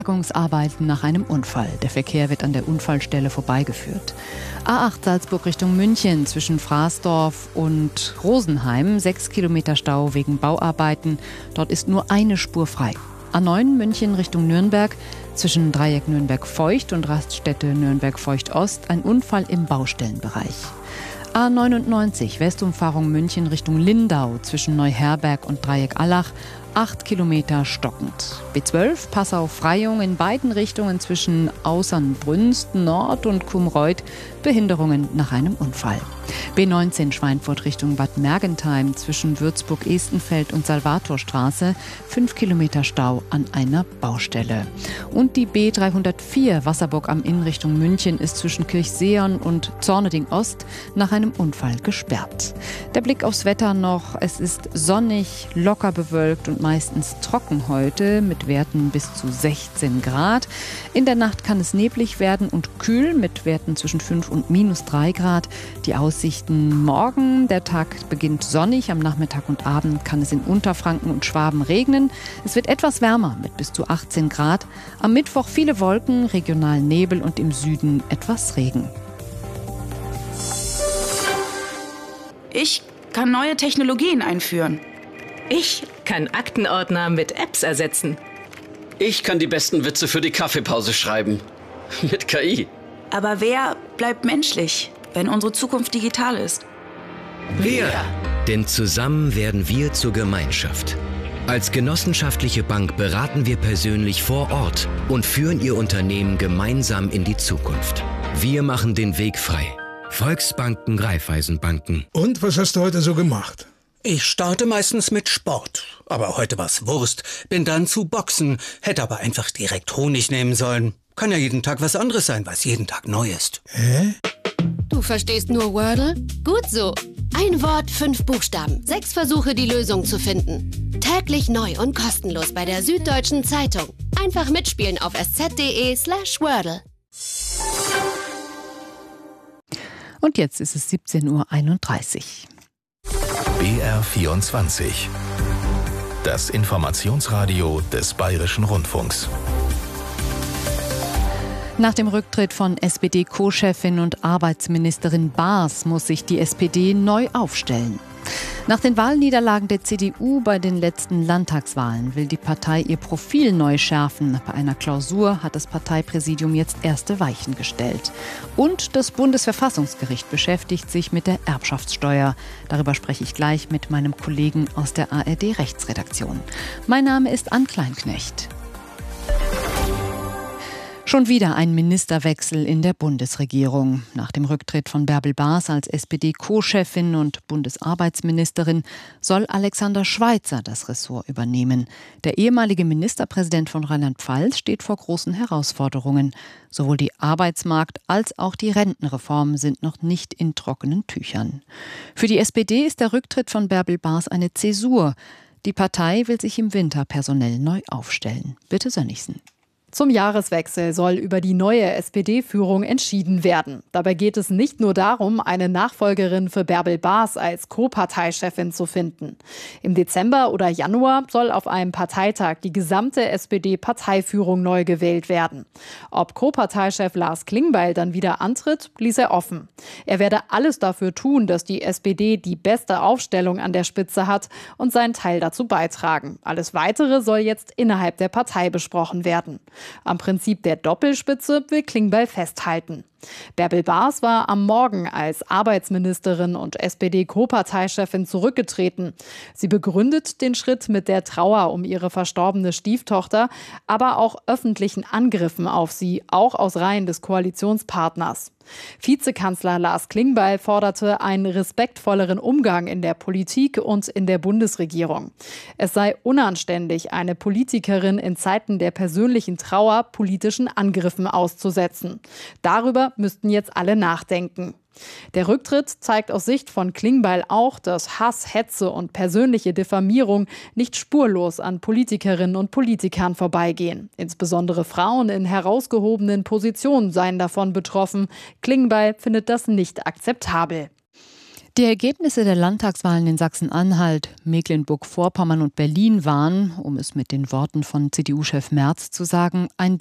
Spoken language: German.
Bergungsarbeiten nach einem Unfall. Der Verkehr wird an der Unfallstelle vorbeigeführt. A8 Salzburg Richtung München zwischen Fraßdorf und Rosenheim. 6 Kilometer Stau wegen Bauarbeiten. Dort ist nur eine Spur frei. A9 München Richtung Nürnberg. Zwischen Dreieck Nürnberg-Feucht und Raststätte Nürnberg-Feucht-Ost. Ein Unfall im Baustellenbereich. A99 Westumfahrung München Richtung Lindau zwischen Neuherberg und Dreieck Allach. 8 Kilometer stockend. B12 Passau-Freyung in beiden Richtungen zwischen Außernbrünst Nord und Kumreuth. Behinderungen nach einem Unfall. B19 Schweinfurt Richtung Bad Mergentheim zwischen Würzburg-Estenfeld und Salvatorstraße. 5 Kilometer Stau an einer Baustelle. Und die B304 Wasserburg am Inn Richtung München ist zwischen Kirchseeon und Zorneding-Ost nach einem Unfall gesperrt. Der Blick aufs Wetter noch. Es ist sonnig, locker bewölkt und meistens trocken heute mit Werten bis zu 16 Grad. In der Nacht kann es neblig werden und kühl mit Werten zwischen 5 und -3 Grad. Die Aussichten morgen. Der Tag beginnt sonnig. Am Nachmittag und Abend kann es in Unterfranken und Schwaben regnen. Es wird etwas wärmer mit bis zu 18 Grad. Am Mittwoch viele Wolken, regional Nebel und im Süden etwas Regen. Ich kann neue Technologien einführen. Ich kann Aktenordner mit Apps ersetzen. Ich kann die besten Witze für die Kaffeepause schreiben. Mit KI. Aber wer bleibt menschlich, wenn unsere Zukunft digital ist? Wir! Denn zusammen werden wir zur Gemeinschaft. Als genossenschaftliche Bank beraten wir persönlich vor Ort und führen Ihr Unternehmen gemeinsam in die Zukunft. Wir machen den Weg frei. Volksbanken, Raiffeisenbanken. Und was hast du heute so gemacht? Ich starte meistens mit Sport. Aber heute war's Wurst. Bin dann zu Boxen. Hätte aber einfach direkt Honig nehmen sollen. Kann ja jeden Tag was anderes sein, was jeden Tag neu ist. Hä? Du verstehst nur Wordle? Gut so. Ein Wort, 5 Buchstaben. 6 Versuche, die Lösung zu finden. Täglich neu und kostenlos bei der Süddeutschen Zeitung. Einfach mitspielen auf sz.de/Wordle. Und jetzt ist es 17:31 Uhr. BR24. Das Informationsradio des Bayerischen Rundfunks. Nach dem Rücktritt von SPD-Co-Chefin und Arbeitsministerin Baas muss sich die SPD neu aufstellen. Nach den Wahlniederlagen der CDU bei den letzten Landtagswahlen will die Partei ihr Profil neu schärfen. Bei einer Klausur hat das Parteipräsidium jetzt erste Weichen gestellt. Und das Bundesverfassungsgericht beschäftigt sich mit der Erbschaftssteuer. Darüber spreche ich gleich mit meinem Kollegen aus der ARD-Rechtsredaktion. Mein Name ist Ann Kleinknecht. Schon wieder ein Ministerwechsel in der Bundesregierung. Nach dem Rücktritt von Bärbel Baas als SPD-Co-Chefin und Bundesarbeitsministerin soll Alexander Schweitzer das Ressort übernehmen. Der ehemalige Ministerpräsident von Rheinland-Pfalz steht vor großen Herausforderungen. Sowohl die Arbeitsmarkt- als auch die Rentenreform sind noch nicht in trockenen Tüchern. Für die SPD ist der Rücktritt von Bärbel Baas eine Zäsur. Die Partei will sich im Winter personell neu aufstellen. Bitte Sönnigsen. Zum Jahreswechsel soll über die neue SPD-Führung entschieden werden. Dabei geht es nicht nur darum, eine Nachfolgerin für Bärbel Baas als Co-Parteichefin zu finden. Im Dezember oder Januar soll auf einem Parteitag die gesamte SPD-Parteiführung neu gewählt werden. Ob Co-Parteichef Lars Klingbeil dann wieder antritt, ließ er offen. Er werde alles dafür tun, dass die SPD die beste Aufstellung an der Spitze hat und seinen Teil dazu beitragen. Alles Weitere soll jetzt innerhalb der Partei besprochen werden. Am Prinzip der Doppelspitze will Klingbeil festhalten. Bärbel Baas war am Morgen als Arbeitsministerin und SPD-Co-Parteichefin zurückgetreten. Sie begründet den Schritt mit der Trauer um ihre verstorbene Stieftochter, aber auch öffentlichen Angriffen auf sie, auch aus Reihen des Koalitionspartners. Vizekanzler Lars Klingbeil forderte einen respektvolleren Umgang in der Politik und in der Bundesregierung. Es sei unanständig, eine Politikerin in Zeiten der persönlichen Trauer politischen Angriffen auszusetzen. Darüber müssten jetzt alle nachdenken. Der Rücktritt zeigt aus Sicht von Klingbeil auch, dass Hass, Hetze und persönliche Diffamierung nicht spurlos an Politikerinnen und Politikern vorbeigehen. Insbesondere Frauen in herausgehobenen Positionen seien davon betroffen. Klingbeil findet das nicht akzeptabel. Die Ergebnisse der Landtagswahlen in Sachsen-Anhalt, Mecklenburg-Vorpommern und Berlin waren, um es mit den Worten von CDU-Chef Merz zu sagen, ein